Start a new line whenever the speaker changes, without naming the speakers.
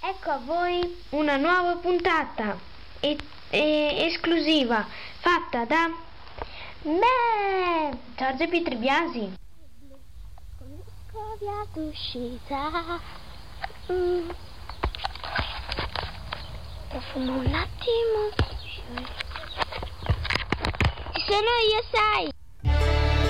Ecco a voi una nuova puntata esclusiva fatta da me, Giorgio Pietribiasi.
Scovia d'uscita. Profumo un attimo. Ci sono io, sai.